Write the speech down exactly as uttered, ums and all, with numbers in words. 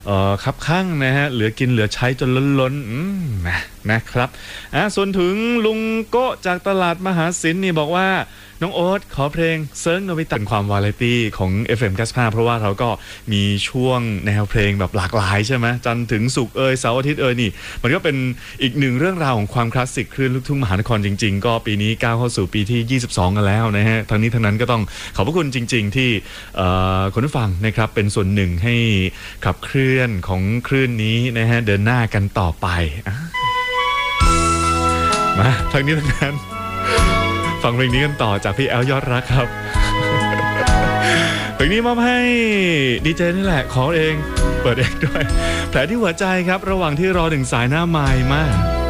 เอ่อคับคั่งนะฮะเหลือกินเหลือใช้จนล้นๆอืมนะนะครับอ่ะส่วนถึงลุงโกะจากตลาดมหาสินนี่บอกว่าน้องโอ๊ตขอเพลงเซิร์งโนบิตะเป็นความวาไรตี้ของ เอฟ เอ็ม เก้าสิบห้าเพราะว่าเราก็มีช่วงแนวเพลงแบบหลากหลายใช่ไหมจันทร์ถึงศุกร์เอยเสาร์อาทิตย์เอยนี่มันก็เป็นอีกหนึ่งเรื่องราวของความคลาสสิกคลื่นลูกทุ่งมหานครจริงๆก็ปีนี้ก้าวเข้าสู่ปีที่ยี่สิบสองกันแล้วนะฮะทั้งนี้ทั้งนั้นก็ต้องขอบพระคุณจริงๆที่เอ่อคนผู้ฟังนะครับเป็นส่วนหนึ่งให้ขับเคลื่อนของคลื่นนี้นะฮะเดินหน้ากันต่อไปอ่ะมาทั้งนี้ทั้งนั้นฟังเพลงนี้กันต่อจากพี่แอลยอดรักครับเพลงนี้มอบให้ดีเจนี่แหละขอเองเปิดเองด้วยแผลที่หัวใจครับระหว่างที่รอหนึ่งสายหน้าไมค์มา